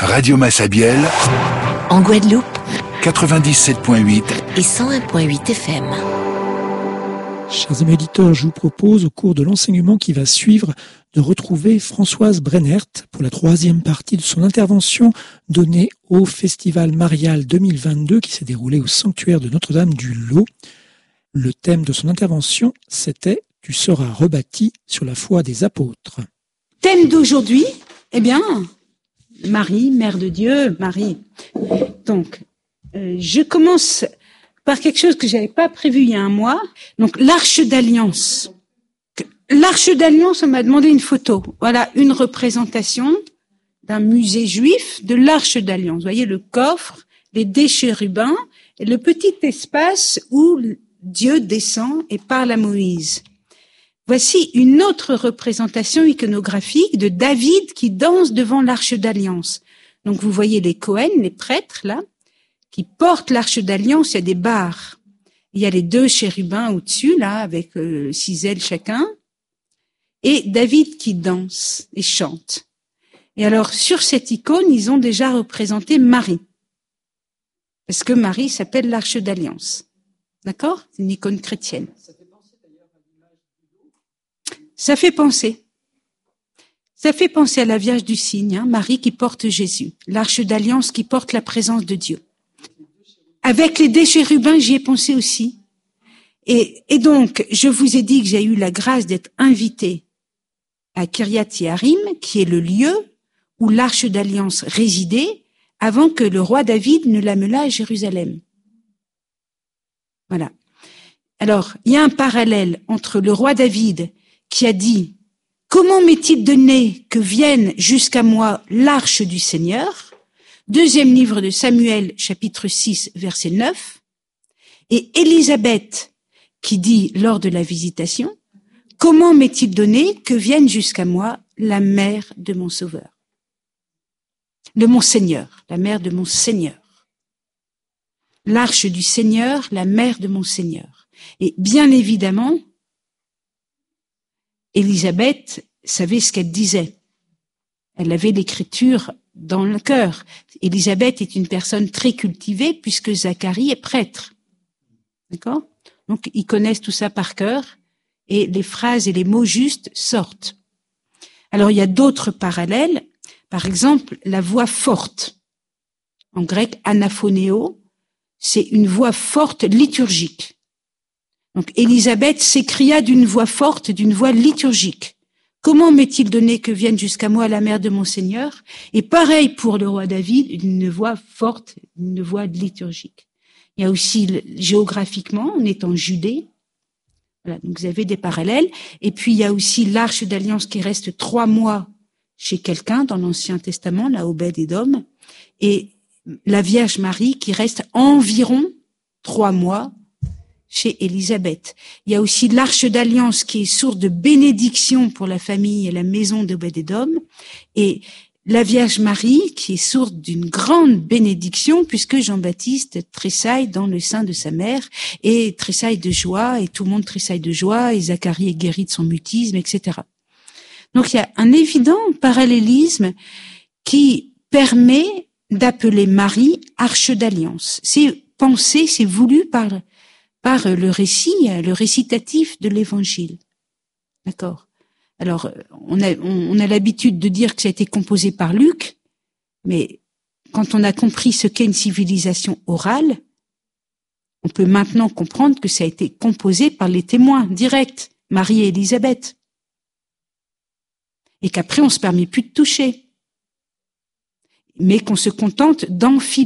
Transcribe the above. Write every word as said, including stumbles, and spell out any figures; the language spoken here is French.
Radio Massabielle, en Guadeloupe, quatre-vingt-dix-sept virgule huit et cent un virgule huit F M. Chers amis auditeurs, je vous propose au cours de l'enseignement qui va suivre de retrouver Françoise Brennert pour la troisième partie de son intervention donnée au Festival Marial deux mille vingt-deux qui s'est déroulé au sanctuaire de Notre-Dame du Lot. Le thème de son intervention, c'était « Tu seras rebâti sur la foi des apôtres ». Thème d'aujourd'hui, eh bien, Marie, Mère de Dieu, Marie. Donc, euh, je commence par quelque chose que j'avais pas prévu il y a un mois. Donc, l'Arche d'Alliance. L'Arche d'Alliance, on m'a demandé une photo. Voilà une représentation d'un musée juif de l'Arche d'Alliance. Vous voyez le coffre, les deux chérubins et le petit espace où Dieu descend et parle à Moïse. Voici une autre représentation iconographique de David qui danse devant l'Arche d'Alliance. Donc vous voyez les Cohen, les prêtres là, qui portent l'Arche d'Alliance, il y a des barres. Il y a les deux chérubins au-dessus là, avec euh, six ailes chacun. Et David qui danse et chante. Et alors sur cette icône, ils ont déjà représenté Marie. Parce que Marie s'appelle l'Arche d'Alliance. D'accord? C'est une icône chrétienne. Ça fait penser. Ça fait penser à la Vierge du Cygne, hein, Marie qui porte Jésus, l'Arche d'Alliance qui porte la présence de Dieu. Avec les deux chérubins, j'y ai pensé aussi. Et, et donc, je vous ai dit que j'ai eu la grâce d'être invitée à Kiryat Yearim, qui est le lieu où l'Arche d'Alliance résidait avant que le roi David ne l'amenât à Jérusalem. Voilà. Alors, il y a un parallèle entre le roi David qui a dit « Comment m'est-il donné que vienne jusqu'à moi l'arche du Seigneur ?» Deuxième livre de Samuel, chapitre six, verset neuf. Et Élisabeth qui dit lors de la visitation « Comment m'est-il donné que vienne jusqu'à moi la mère de mon Sauveur ?» De mon Seigneur, la mère de mon Seigneur. L'arche du Seigneur, la mère de mon Seigneur. Et bien évidemment, Élisabeth savait ce qu'elle disait. Elle avait l'écriture dans le cœur. Élisabeth est une personne très cultivée puisque Zacharie est prêtre. D'accord? Donc, ils connaissent tout ça par cœur et les phrases et les mots justes sortent. Alors, il y a d'autres parallèles. Par exemple, la voix forte. En grec, anaphoneo, c'est une voix forte liturgique. Donc, Élisabeth s'écria d'une voix forte, d'une voix liturgique. Comment m'est-il donné que vienne jusqu'à moi la mère de mon Seigneur? Et pareil pour le roi David, une voix forte, une voix liturgique. Il y a aussi, géographiquement, on est en Judée. Voilà, donc vous avez des parallèles. Et puis, il y a aussi l'Arche d'Alliance qui reste trois mois chez quelqu'un dans l'Ancien Testament, la Obed-Édom. Et la Vierge Marie qui reste environ trois mois chez Élisabeth. Il y a aussi l'Arche d'Alliance qui est source de bénédiction pour la famille et la maison d'Obed-Édom, et la Vierge Marie qui est source d'une grande bénédiction puisque Jean-Baptiste tressaille dans le sein de sa mère et tressaille de joie, et tout le monde tressaille de joie, et Zacharie est guéri de son mutisme, et cetera. Donc il y a un évident parallélisme qui permet d'appeler Marie Arche d'Alliance. C'est pensé, c'est voulu par par le récit, le récitatif de l'Évangile. D'accord? Alors, on a, on a l'habitude de dire que ça a été composé par Luc, mais quand on a compris ce qu'est une civilisation orale, on peut maintenant comprendre que ça a été composé par les témoins directs, Marie et Élisabeth. Et qu'après, on se permet plus de toucher. Mais qu'on se contente d'enfiler